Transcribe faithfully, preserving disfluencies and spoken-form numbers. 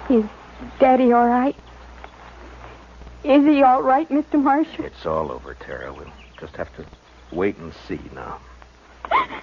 Is Daddy all right? Is he all right, Mister Marshall? It's all over, Tara. We'll just have to wait and see now.